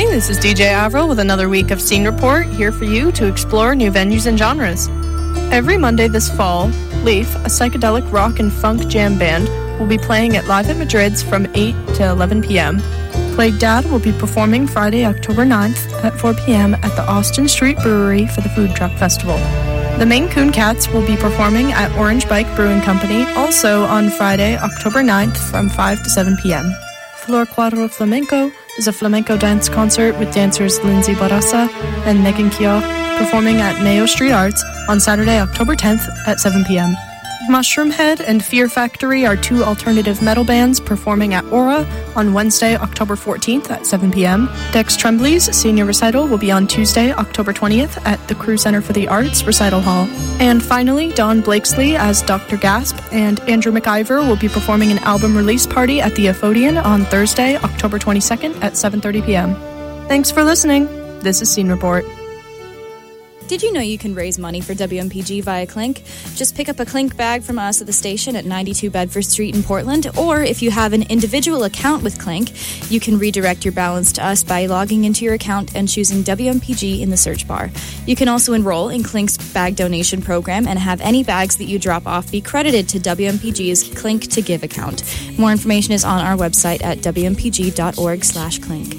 morning, this is DJ Avril with another week of Scene Report, here for you to explore new venues and genres. Every Monday this fall, Leaf, a psychedelic rock and funk jam band, will be playing at Live at Madrid's from 8 to 11 p.m. Plague Dad will be performing Friday, October 9th at 4 p.m. at the Austin Street Brewery for the Food Truck Festival. The Maine Coon Cats will be performing at Orange Bike Brewing Company also on Friday, October 9th from 5 to 7 p.m. Flor Cuadro Flamenco is a flamenco dance concert with dancers Lindsay Barraza and Megan Keogh performing at Mayo Street Arts on Saturday, October 10th at 7 p.m. Mushroom Head and Fear Factory are two alternative metal bands performing at Aura on Wednesday, October 14th at 7 p.m. Dex Tremblay's senior recital will be on Tuesday, October 20th at the Crew Center for the Arts Recital Hall. And finally, Don Blakesley as Dr. Gasp and Andrew McIver will be performing an album release party at the Aphodian on Thursday, October 22nd at 7:30 p.m. Thanks for listening. This is Scene Report. Did you know you can raise money for WMPG via Clink? Just pick up a Clink bag from us at the station at 92 Bedford Street in Portland, or if you have an individual account with Clink, you can redirect your balance to us by logging into your account and choosing WMPG in the search bar. You can also enroll in Clink's bag donation program and have any bags that you drop off be credited to WMPG's Clink to Give account. More information is on our website at wmpg.org/Clink.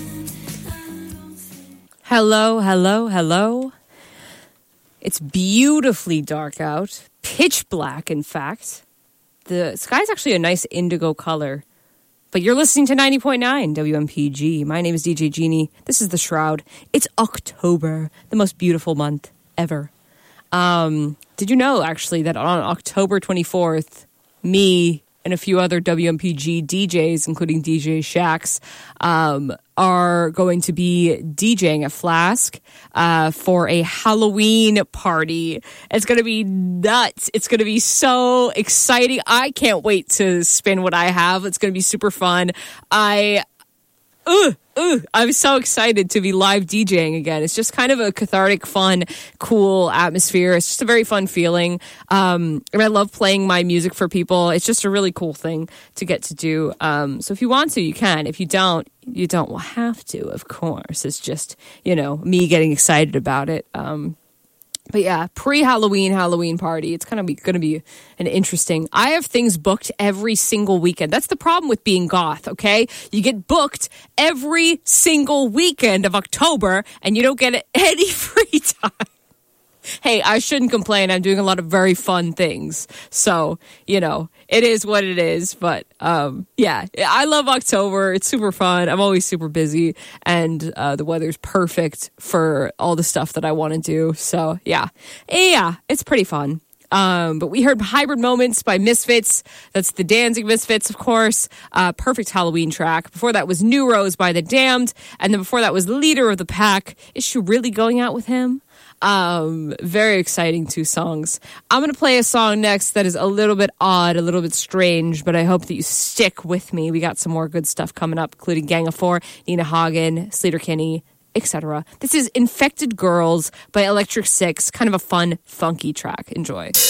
Hello, hello, hello. It's beautifully dark out, pitch black, in fact. The sky's actually a nice indigo color. But you're listening to 90.9 WMPG. My name is DJ Jeannie. This is The Shroud. It's October, the most beautiful month ever. Did you know, actually, that on October 24th, me and a few other WMPG DJs, including DJ Shax, are going to be DJing at Flask for a Halloween party. It's going to be nuts. It's going to be so exciting. I can't wait to spin what I have. It's going to be super fun. I'm so excited to be live DJing again. It's just kind of a cathartic, fun, cool atmosphere. It's just a very fun feeling. And I love playing my music for people. It's just a really cool thing to get to do. So if you want to, you can. If you don't have to, of course. It's just, me getting excited about it. But yeah, Halloween party. It's going to be an interesting. I have things booked every single weekend. That's the problem with being goth, okay? You get booked every single weekend of October and you don't get any free time. Hey, I shouldn't complain. I'm doing a lot of very fun things. So, it is what it is. But, yeah, I love October. It's super fun. I'm always super busy. And the weather's perfect for all the stuff that I want to do. So, yeah, it's pretty fun. But we heard Hybrid Moments by Misfits. That's the Danzig Misfits, of course. Perfect Halloween track. Before that was New Rose by The Damned. And then before that was Leader of the Pack. Is she really going out with him? Very exciting two songs. I'm going to play a song next that is a little bit odd, a little bit strange, but I hope that you stick with me. We got some more good stuff coming up, including Gang of Four, Nina Hagen, Sleater-Kinney, etc. This is Infected Girls by Electric Six, kind of a fun, funky track. Enjoy.